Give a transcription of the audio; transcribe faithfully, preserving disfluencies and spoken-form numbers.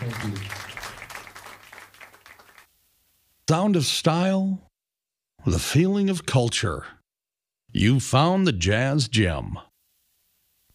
Thank you. Sound of style, the feeling of culture. You found the Jazz Gem.